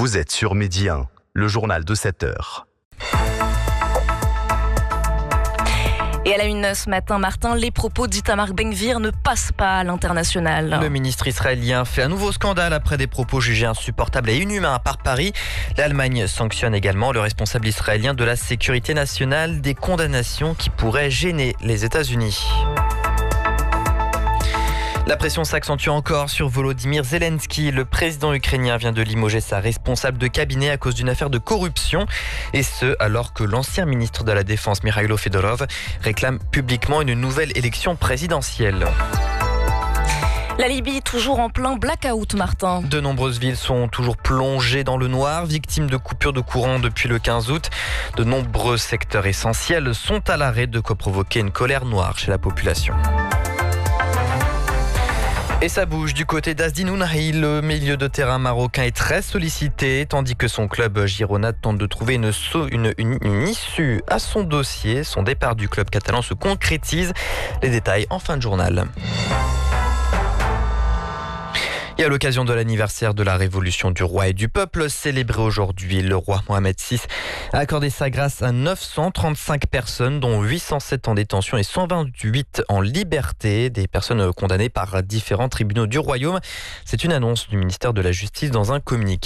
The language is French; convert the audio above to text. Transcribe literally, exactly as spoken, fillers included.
Vous êtes sur Midi un, le journal de sept heures. Et à la une ce matin, Martin, les propos d'Itamar Ben-Gvir ne passent pas à l'international. Le ministre israélien fait un nouveau scandale après des propos jugés insupportables et inhumains par Paris. L'Allemagne sanctionne également le responsable israélien de la sécurité nationale, des condamnations qui pourraient gêner les États-Unis. La pression s'accentue encore sur Volodymyr Zelensky. Le président ukrainien vient de limoger sa responsable de cabinet à cause d'une affaire de corruption. Et ce, alors que l'ancien ministre de la Défense, Mikhailo Fedorov, réclame publiquement une nouvelle élection présidentielle. La Libye, toujours en plein blackout, Martin. De nombreuses villes sont toujours plongées dans le noir, victimes de coupures de courant depuis le quinze août. De nombreux secteurs essentiels sont à l'arrêt, de quoi provoquer une colère noire chez la population. Et ça bouge du côté d'Azdin Ounahi. Le milieu de terrain marocain est très sollicité, tandis que son club Girona tente de trouver une, une, une, une issue à son dossier. Son départ du club catalan se concrétise. Les détails en fin de journal. Et à l'occasion de l'anniversaire de la révolution du roi et du peuple, célébré aujourd'hui, le roi Mohamed six a accordé sa grâce à neuf cent trente-cinq personnes, dont huit cent sept en détention et cent vingt-huit en liberté, des personnes condamnées par différents tribunaux du royaume. C'est une annonce du ministère de la Justice dans un communiqué.